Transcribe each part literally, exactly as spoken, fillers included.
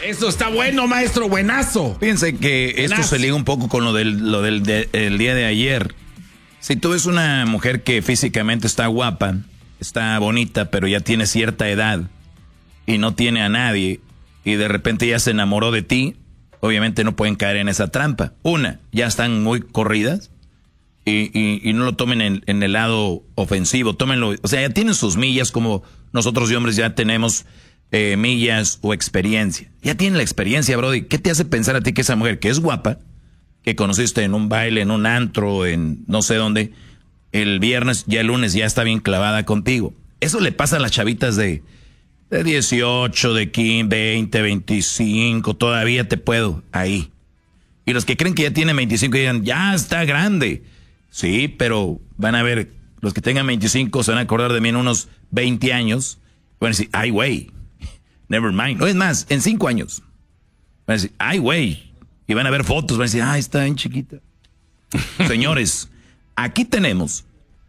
Eso está bueno, maestro, buenazo. Fíjense que buenazo. Esto se liga un poco con lo del, lo del de, el día de ayer. Si tú ves una mujer que físicamente está guapa, está bonita, pero ya tiene cierta edad y no tiene a nadie, y de repente ya se enamoró de ti, obviamente no pueden caer en esa trampa. Una, ya están muy corridas y, y, y no lo tomen en, en el lado ofensivo, tómenlo, o sea, ya tienen sus millas como nosotros y hombres ya tenemos eh, millas o experiencia. Ya tienen la experiencia, brody. ¿Qué te hace pensar a ti que esa mujer que es guapa, que conociste en un baile, en un antro, en no sé dónde, el viernes, ya el lunes ya está bien clavada contigo? Eso le pasa a las chavitas de, de dieciocho, de quince, veinte, veinticinco, todavía te puedo, ahí. Y los que creen que ya tienen veinticinco digan, ya está grande. Sí, pero van a ver, los que tengan veinticinco se van a acordar de mí en unos veinte años. Van a decir, ay, güey, never mind. No es más, en cinco años. Van a decir, ay, güey. Y van a ver fotos, van a decir, ay, está bien chiquita. Señores, aquí tenemos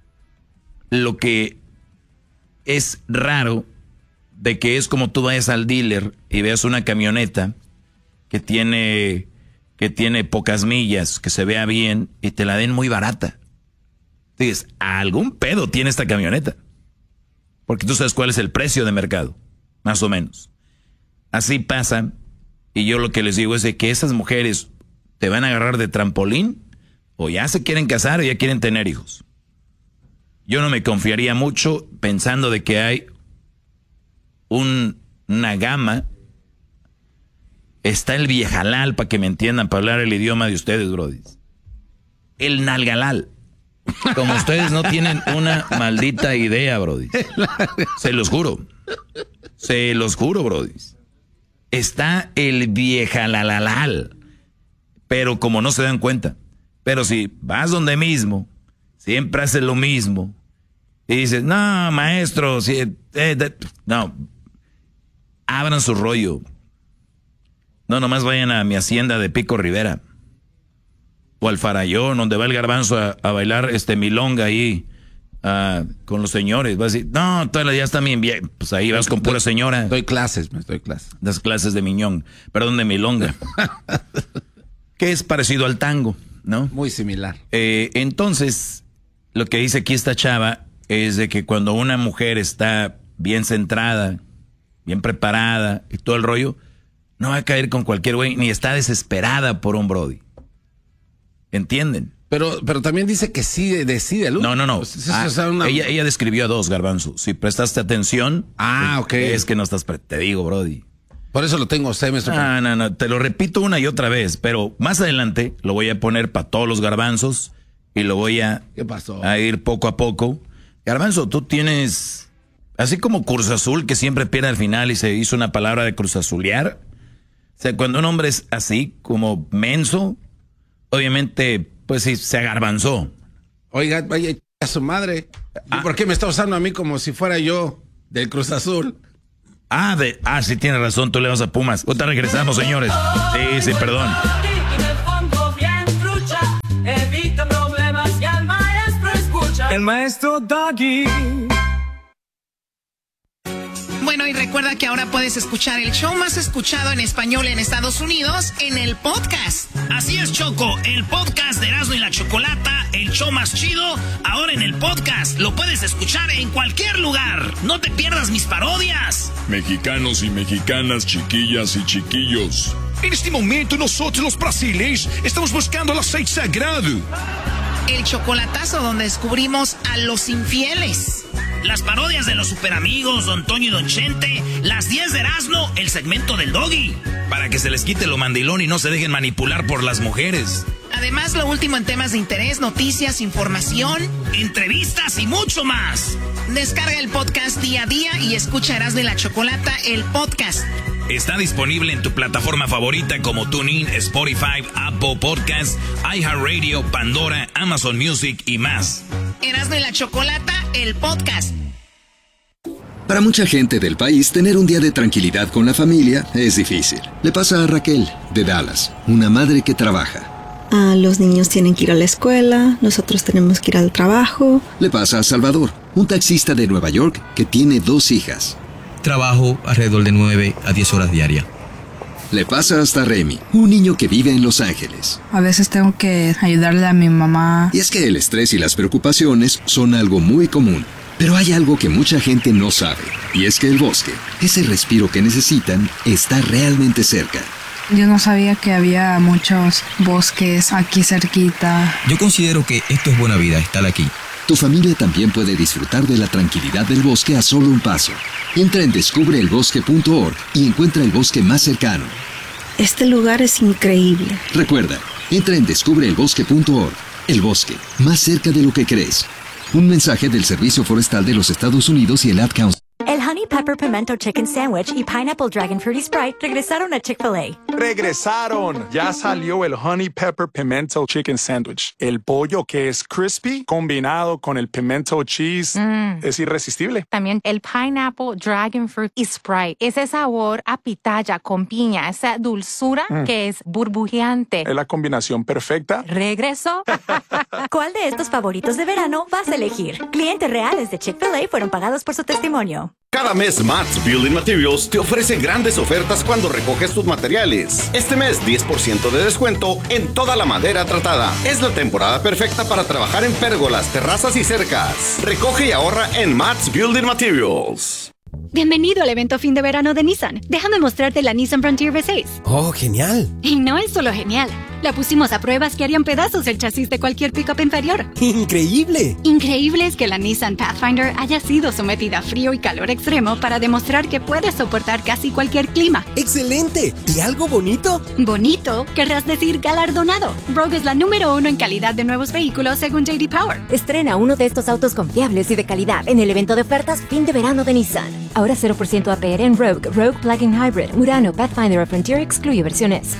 lo que es raro de que es como tú vayas al dealer y veas una camioneta que tiene, que tiene pocas millas, que se vea bien y te la den muy barata. Dices, algún pedo tiene esta camioneta. Porque tú sabes cuál es el precio de mercado, más o menos. Así pasa, y yo lo que les digo es de que esas mujeres te van a agarrar de trampolín, o ya se quieren casar o ya quieren tener hijos. Yo no me confiaría mucho pensando de que hay un, una gama. Está el viejalal, para que me entiendan, para hablar el idioma de ustedes, brodis. El nalgalal. Como ustedes no tienen una maldita idea, brodis. Se los juro. Se los juro, brodis. Está el viejalalal. Pero como no se dan cuenta. Pero si vas donde mismo, siempre haces lo mismo. Y dices, no, maestro, si, eh, de, no. Abran su rollo. No, nomás vayan a mi hacienda de Pico Rivera. O al Farallón, donde va el Garbanzo a, a bailar este milonga ahí uh, con los señores. Vas a decir, no, todas ya están bien bien. Pues ahí vas con pura señora. Doy clases, me doy clases. Das clases de miñón, perdón, de milonga. Que es parecido al tango, ¿no? Muy similar. Eh, entonces, lo que dice aquí esta chava es de que cuando una mujer está bien centrada, bien preparada y todo el rollo, no va a caer con cualquier güey, ni está desesperada por un brody. ¿Entienden? Pero, pero también dice que sí decide, Luz. No, no, no. Pues, ah, o sea, una... ella, ella describió a dos, Garbanzo. Si prestaste atención. Ah, ok. Es que no estás, pre te digo, brody. Por eso lo tengo usted, maestro. No, no, no. Te lo repito una y otra vez, pero más adelante lo voy a poner para todos los garbanzos y lo voy a, ¿Qué pasó? a ir poco a poco. Garbanzo, tú tienes, así como Cruz Azul, que siempre pierde al final y se hizo una palabra de Cruz Azulear. O sea, cuando un hombre es así, como menso, obviamente, pues sí, se agarbanzó. Oiga, vaya a su madre. Ah. ¿Por qué me está usando a mí como si fuera yo del Cruz Azul? Ah, de, ah, sí, tiene razón, tú le vas a Pumas. Ahorita regresamos, señores. Sí, sí, perdón. El maestro Doggy. Bueno, y recuerda que ahora puedes escuchar el show más escuchado en español en Estados Unidos en el podcast. Así es, Choco, el podcast de Erasmo y la Chocolata, el show más chido, ahora en el podcast. Lo puedes escuchar en cualquier lugar. No te pierdas mis parodias. Mexicanos y mexicanas, chiquillas y chiquillos. En este momento nosotros los brasileños estamos buscando el aceite sagrado. El chocolatazo donde descubrimos a los infieles. Las parodias de los superamigos, Don Toño y Don Chente. Las diez de Erasmo, el segmento del Doggy. Para que se les quite lo mandilón y no se dejen manipular por las mujeres. Además, lo último en temas de interés, noticias, información, entrevistas y mucho más. Descarga el podcast día a día y escucha Erasmo y la Chocolata, el podcast. Está disponible en tu plataforma favorita como TuneIn, Spotify, Apple Podcasts, iHeartRadio, Pandora, Amazon Music y más. Erasmo y la Chocolata, el podcast. Para mucha gente del país, tener un día de tranquilidad con la familia es difícil. Le pasa a Raquel, de Dallas, una madre que trabaja. Ah, los niños tienen que ir a la escuela, nosotros tenemos que ir al trabajo. Le pasa a Salvador, un taxista de Nueva York que tiene dos hijas. Trabajo alrededor de nueve a diez horas diarias. Le pasa hasta a Remy, un niño que vive en Los Ángeles. A veces tengo que ayudarle a mi mamá. Y es que el estrés y las preocupaciones son algo muy común. Pero hay algo que mucha gente no sabe, y es que el bosque, ese respiro que necesitan, está realmente cerca. Yo no sabía que había muchos bosques aquí cerquita. Yo considero que esto es buena vida, estar aquí. Tu familia también puede disfrutar de la tranquilidad del bosque a solo un paso. Entra en descubre el bosque punto org y encuentra el bosque más cercano. Este lugar es increíble. Recuerda, entra en descubre el bosque punto org. El bosque, más cerca de lo que crees. Un mensaje del Servicio Forestal de los Estados Unidos y el Ad Council. El Honey Pepper Pimento Chicken Sandwich y Pineapple Dragon Fruity Sprite regresaron a Chick-fil-A. ¡Regresaron! Ya salió el Honey Pepper Pimento Chicken Sandwich. El pollo que es crispy combinado con el pimento cheese mm. es irresistible. También el Pineapple Dragon Fruit y Sprite. Ese sabor a pitaya con piña, esa dulzura mm. que es burbujeante. Es la combinación perfecta. ¿Regresó? ¿Cuál de estos favoritos de verano vas a elegir? Clientes reales de Chick-fil-A fueron pagados por su testimonio. Cada mes Mats Building Materials te ofrece grandes ofertas cuando recoges tus materiales. Este mes diez por ciento de descuento en toda la madera tratada. Es la temporada perfecta para trabajar en pérgolas, terrazas y cercas. Recoge y ahorra en Mats Building Materials. Bienvenido al evento fin de verano de Nissan. Déjame mostrarte la Nissan Frontier V seis. ¡Oh, genial! Y no es solo genial. La pusimos a pruebas que harían pedazos el chasis de cualquier pickup inferior. ¡Increíble! Increíble es que la Nissan Pathfinder haya sido sometida a frío y calor extremo para demostrar que puede soportar casi cualquier clima. ¡Excelente! ¿Y algo bonito? ¿Bonito? Querrás decir galardonado. Rogue es la número uno en calidad de nuevos vehículos según J D Power. Estrena uno de estos autos confiables y de calidad en el evento de ofertas fin de verano de Nissan. Ahora cero por ciento A P R en Rogue, Rogue Plug-in Hybrid, Murano, Pathfinder o Frontier excluye versiones.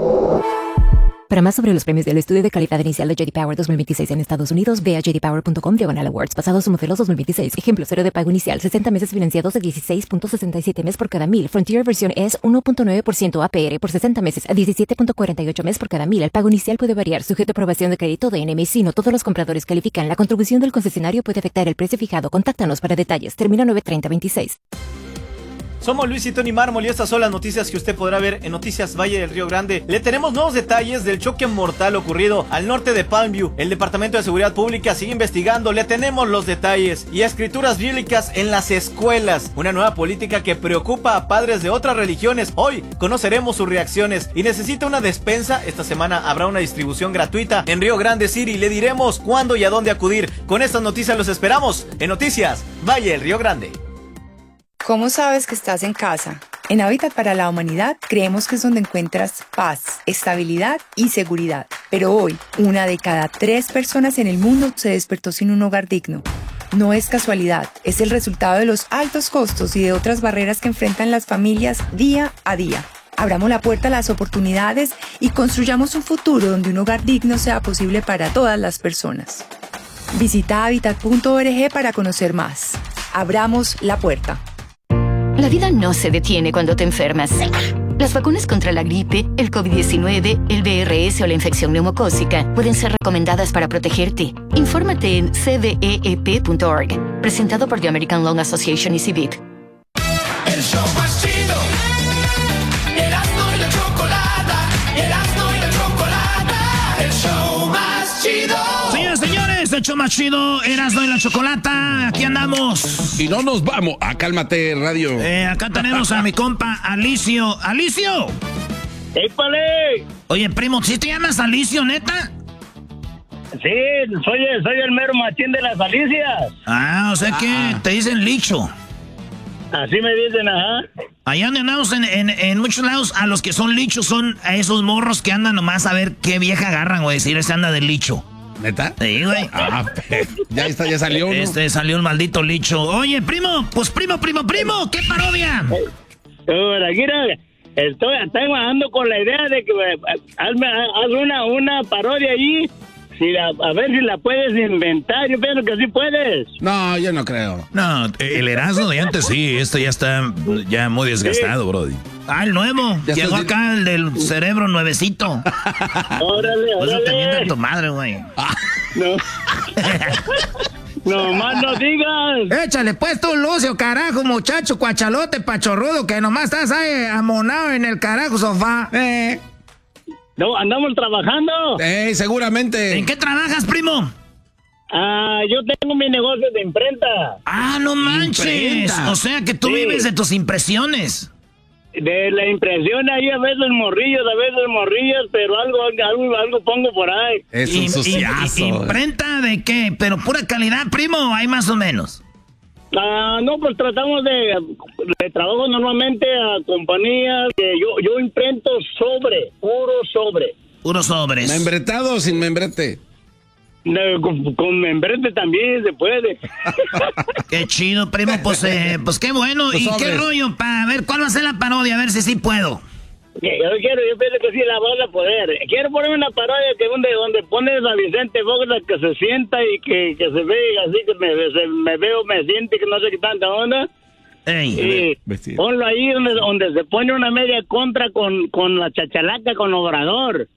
Para más sobre los premios del estudio de calidad inicial de J D Power dos mil veintiséis en Estados Unidos, ve a j d power punto com diagonal awards. Basados en modelos dos mil veintiséis. Ejemplo, cero de pago inicial, sesenta meses financiados de dieciséis punto sesenta y siete mes por cada mil. Frontier versión es uno punto nueve por ciento A P R por sesenta meses a diecisiete punto cuarenta y ocho mes por cada mil. El pago inicial puede variar, sujeto a aprobación de crédito de N M C. No todos los compradores califican. La contribución del concesionario puede afectar el precio fijado. Contáctanos para detalles. Termina nueve treinta veintiséis. Somos Luis y Tony Mármol y estas son las noticias que usted podrá ver en Noticias Valle del Río Grande. Le tenemos nuevos detalles del choque mortal ocurrido al norte de Palmview. El Departamento de Seguridad Pública sigue investigando. Le tenemos los detalles. Y escrituras bíblicas en las escuelas. Una nueva política que preocupa a padres de otras religiones. Hoy conoceremos sus reacciones. Y necesita una despensa. Esta semana habrá una distribución gratuita en Río Grande City. Le diremos cuándo y a dónde acudir. Con estas noticias los esperamos en Noticias Valle del Río Grande. ¿Cómo sabes que estás en casa? En Hábitat para la Humanidad creemos que es donde encuentras paz, estabilidad y seguridad. Pero hoy, una de cada tres personas en el mundo se despertó sin un hogar digno. No es casualidad, es el resultado de los altos costos y de otras barreras que enfrentan las familias día a día. Abramos la puerta a las oportunidades y construyamos un futuro donde un hogar digno sea posible para todas las personas. Visita hábitat punto org para conocer más. Abramos la puerta. La vida no se detiene cuando te enfermas. Las vacunas contra la gripe, el COVID diecinueve, el V R S o la infección neumocócica pueden ser recomendadas para protegerte. Infórmate en c d e e p punto org. Presentado por The American Lung Association y C B I P. El show más chido. Erasmo y la chocolata. Erasmo y la chocolata. El show más chido. Señores, señores, el show más chido. Erasmo y la chocolata. Aquí andamos. Y no nos vamos. Ah, cálmate, radio. Eh, acá tenemos a mi compa Alicio. ¡Alicio! ¡Épale! Oye, primo, ¿sí te llamas Alicio, neta? Sí, soy, soy el mero machín de las Alicias. Ah, o sea ah. que te dicen licho. Así me dicen, ajá. Allá donde andamos en, en, en muchos lados, a los que son lichos son a esos morros que andan nomás a ver qué vieja agarran, güey. Decir, ese anda de licho. ¿Neta? Sí, güey. Ah, ya está, ya salió, ¿no? Este salió un maldito licho. Oye, primo, pues primo, primo, primo, ¿qué parodia? Ahora, mira, estoy, estoy bajando con la idea de que hazme, haz una, una parodia allí. Si la, a ver si la puedes inventar. Yo pienso que sí puedes. No, yo no creo. No, el Erasmo de antes sí. Este ya está ya muy desgastado, sí. Brody. Ah, el nuevo. Ya llegó acá el del cerebro nuevecito. Órale, órale. Eso te miente tu madre, güey. No. Nomás no digas. Échale pues tu Lucio, carajo, muchacho cuachalote pachorrudo, que nomás estás ahí amonado en el carajo sofá. Eh. No, andamos trabajando. Eh, seguramente. ¿En qué trabajas, primo? Ah, yo tengo mi negocio de imprenta. Ah, no manches. Imprenta. O sea que tú sí. vives de tus impresiones. De la impresión ahí a veces morrillos, a veces morrillas, pero algo, algo, algo pongo por ahí. Es un suciazo. ¿Imprenta de qué? ¿Pero pura calidad, primo, o hay más o menos? Ah, no, pues tratamos de, de trabajo normalmente a compañías que yo, yo imprento sobre, puro sobre. Puro sobres. ¿Membretado o sin membrete? No, con, con membrete también se puede. Qué chido, primo, pues, eh, pues qué bueno. Pues ¿y sobres. Qué rollo? Para ver cuál va a ser la parodia, a ver si sí puedo. Yo quiero, yo pienso que sí la vas a poder. Quiero poner una parodia que donde, donde pones a Vicente Fox que se sienta y que, que se ve así, que me, se, me veo, me siente, que no sé qué tanta onda. Ey. Y ponlo ahí donde, donde se pone una media contra con, con la chachalaca, con Obrador.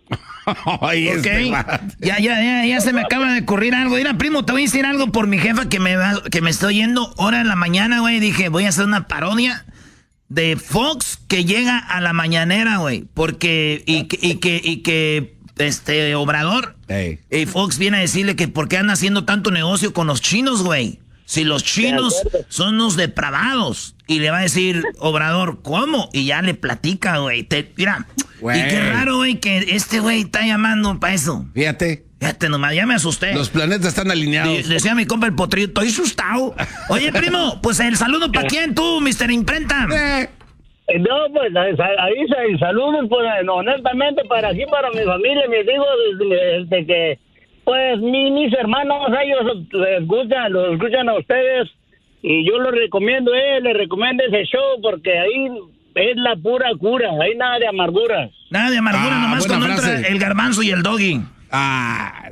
Ay, ok, este ya, ya, ya, ya se me acaba de ocurrir algo. Mira, primo, te voy a decir algo por mi jefa que me, va, que me estoy yendo hora en la mañana, güey. Dije, voy a hacer una parodia de Fox que llega a la mañanera, güey. Porque, y, y, y que, y que, este, Obrador, hey. Y Fox viene a decirle que por qué anda haciendo tanto negocio con los chinos, güey. Si los chinos son unos depravados. Y le va a decir, Obrador, ¿cómo? Y ya le platica, güey. Mira, wey. Y qué raro, güey, que este güey está llamando para eso. Fíjate. Fíjate nomás, ya me asusté. Los planetas están alineados. De, decía mi compa el potrillo, estoy asustado. Oye, primo, pues el saludo para quién tú, mister Imprenta. Eh. No, pues ahí hay saludos, pues honestamente para aquí, para mi familia, mis hijos, desde que... Pues mi, mis hermanos, ellos les escuchan, los escuchan a ustedes y yo los recomiendo, eh, les recomiendo ese show porque ahí es la pura cura, ahí nada de amargura. Nada de amargura, ah, nomás cuando frase. Entra el garbanzo y el doggy. Ah.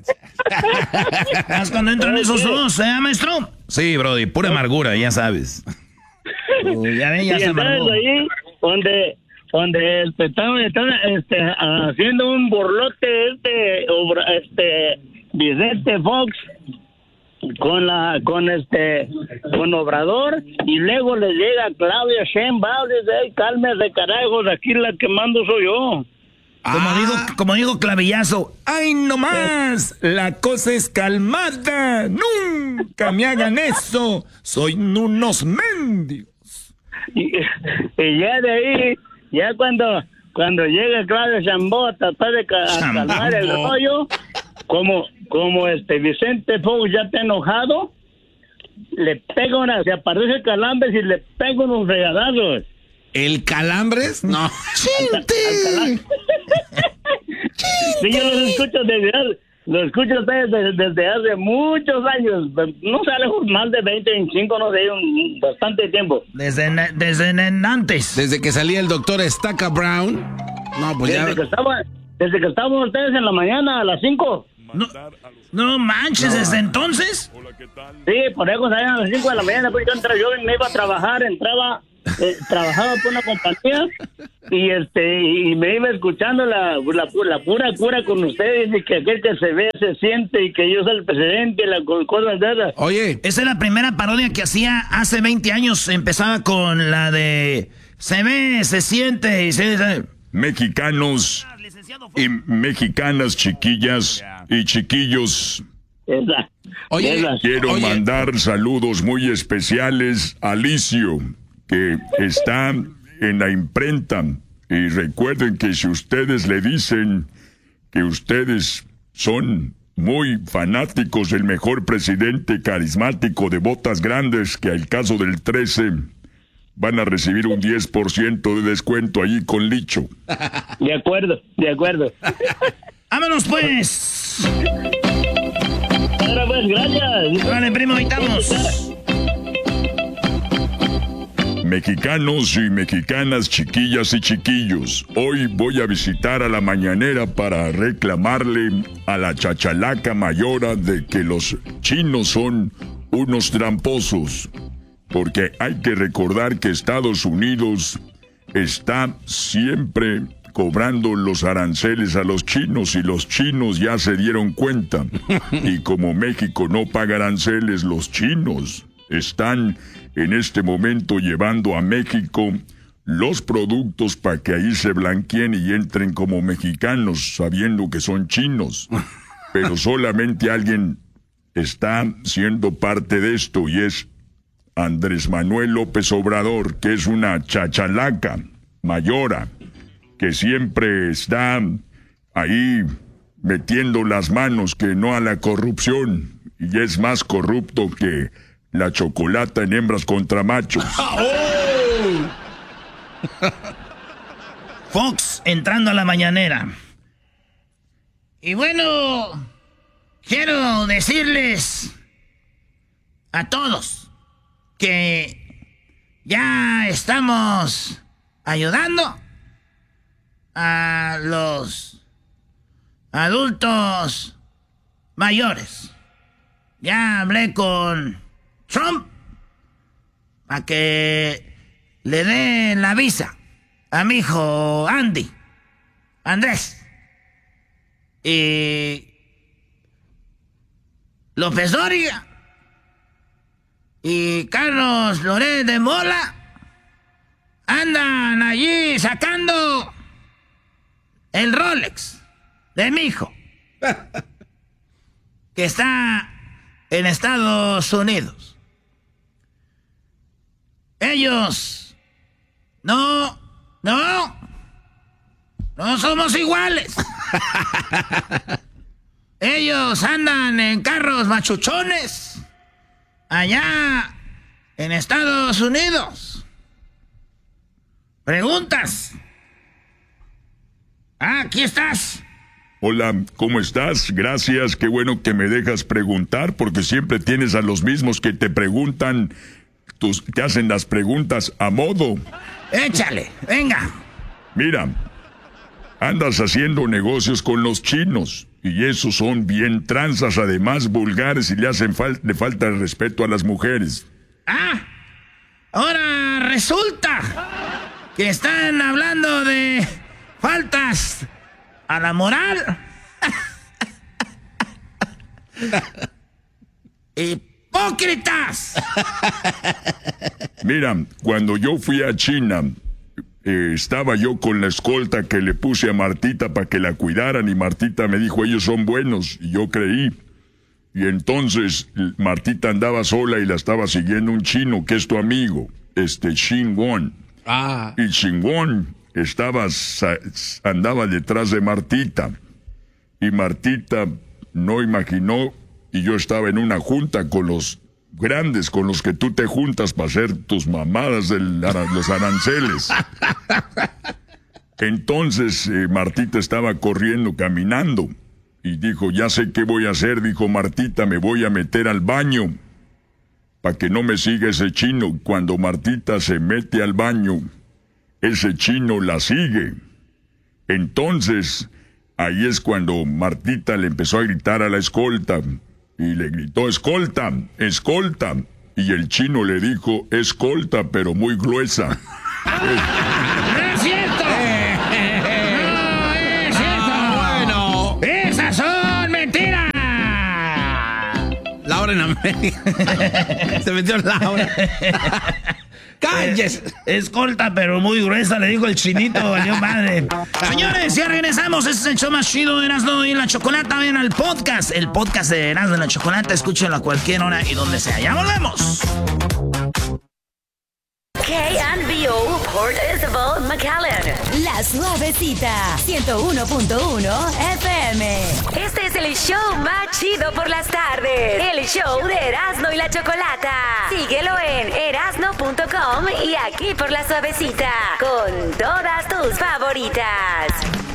Más cuando entran okay. Esos dos, ¿eh, maestro? Sí, brody, pura amargura, ya sabes. uh, ya ven, ya y se amargó. Ahí donde... donde este, están, están este, haciendo un borlote este, obra, este Vicente Fox con la con este con Obrador y luego le llega Claudia Sheinbaum y dice, hey, cálmese carajos, aquí la que mando soy yo. Ah. Como digo, como digo Clavillazo, ¡ay no más! La cosa es calmada, nunca me hagan eso, soy unos mendigos. Y, y ya de ahí, ya cuando cuando llega Claudia Sheinbaum, tratar de ca calmar el rollo, como como este Vicente Fox ya está enojado, le pega una, se aparece Calambres y le pega unos regadazos. ¿El Calambres? No. ¡Chinte! Sí, yo los escucho desde lo escucho desde, desde hace muchos años, no sé, más de veinte, veinticinco, no sé, un, bastante tiempo. Desde, desde antes. Desde que salía el doctor Estaca Brown. No, pues desde ya. Que estaba, desde que estaban ustedes en la mañana a las cinco. No, no manches, no. ¿Desde entonces? Sí, por eso salían a las cinco de la mañana, pues yo, entraba, yo me iba a trabajar, entraba, eh, trabajaba por una compañía y este y me iba escuchando la, la, la pura cura con ustedes y que aquel que se ve se siente y que yo soy el presidente y las cosas de esas. Oye, esa es la primera parodia que hacía hace veinte años, empezaba con la de se ve, se siente y se... Mexicanos y mexicanas, chiquillas y chiquillos. Esa. Oye, Esa. Quiero oye. mandar saludos muy especiales a Alicio, que está en la imprenta. Y recuerden que si ustedes le dicen que ustedes son muy fanáticos del mejor presidente carismático de botas grandes, que al caso del trece... van a recibir un diez por ciento de descuento allí con Licho. De acuerdo, de acuerdo. ¡Vámonos pues! Ahora pues, gracias. Vale, primo, ahí estamos. Mexicanos y mexicanas, chiquillas y chiquillos, hoy voy a visitar a la mañanera para reclamarle a la chachalaca mayora de que los chinos son unos tramposos. Porque hay que recordar que Estados Unidos está siempre cobrando los aranceles a los chinos y los chinos ya se dieron cuenta. Y como México no paga aranceles, los chinos están en este momento llevando a México los productos para que ahí se blanqueen y entren como mexicanos, sabiendo que son chinos. Pero solamente alguien está siendo parte de esto y es Andrés Manuel López Obrador, que es una chachalaca mayora, que siempre está ahí metiendo las manos que no a la corrupción, y es más corrupto que la chocolata en hembras contra machos. Fox entrando a la mañanera. Y bueno, quiero decirles a todos que ya estamos ayudando a los adultos mayores. Ya hablé con Trump para que le dé la visa a mi hijo Andy, Andrés. Y López Dóriga y Carlos Loret de Mola andan allí sacando el Rolex de mi hijo, que está en Estados Unidos. Ellos no, no, no somos iguales. Ellos andan en carros machuchones allá en Estados Unidos. ¿Preguntas? Ah, aquí estás. Hola, ¿cómo estás? Gracias, qué bueno que me dejas preguntar, porque siempre tienes a los mismos que te preguntan, tus, te hacen las preguntas a modo. Échale, venga. Mira, andas haciendo negocios con los chinos, y esos son bien tranzas, además vulgares, y le hacen fal- le falta el respeto a las mujeres. Ah, ahora resulta que están hablando de faltas a la moral. ¡Hipócritas! Mira, cuando yo fui a China, eh, estaba yo con la escolta que le puse a Martita para que la cuidaran, y Martita me dijo, ellos son buenos, y yo creí. Y entonces Martita andaba sola y la estaba siguiendo un chino que es tu amigo, este Xin Won. Ah. Y Xin Won estaba, andaba detrás de Martita. Y Martita no imaginó, y yo estaba en una junta con los grandes, con los que tú te juntas para hacer tus mamadas de los aranceles. Entonces eh, Martita estaba corriendo, caminando, y dijo, ya sé qué voy a hacer, dijo Martita, me voy a meter al baño para que no me siga ese chino. Cuando Martita se mete al baño, ese chino la sigue. Entonces, ahí es cuando Martita le empezó a gritar a la escolta, y le gritó, escolta, escolta, y el chino le dijo, escolta, pero muy gruesa. ¡No es cierto! ¡No es cierto! Bueno. ¡Esas son mentiras! Laura en América. Se metió Laura. ¡Cállese! Escolta, pero muy gruesa, le dijo el chinito, valió madre. Señores, ya regresamos. Este es el show más chido de Erasmo y la Chocolata. Ven al podcast, el podcast de Erasmo y la Chocolata. Escúchenlo a cualquier hora y donde sea. ¡Ya volvemos! K N B O Port Isabel, McAllen. La Suavecita, ciento uno punto uno F M. Este es el show más chido por las tardes. El show de Erasmo y la Chocolata. Síguelo en erasmo punto com y aquí por La Suavecita. Con todas tus favoritas.